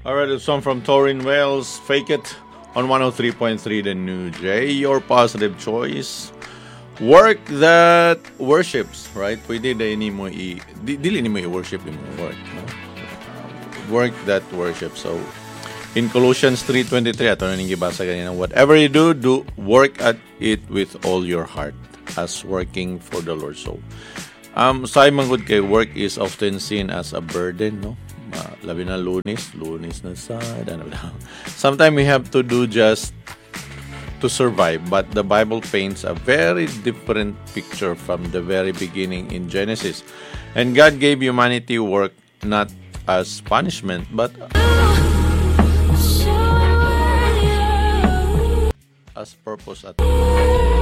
Alright, a song from Torin Wells, Fake It, on 103.3 The New J, your positive choice. Work that worships, right? Pwede dili mo i-worship mo work. No? Work that worships. So, in Colossians 3:23, ato na nang gibasa ganyan, whatever you do, work at it with all your heart as working for the Lord. So, Simon good kay work is often seen as a burden, no? Labi na lunes na sad. Sometimes we have to do just to survive, but the Bible paints a very different picture from the very beginning in Genesis. And God gave humanity work not as punishment, but as purpose at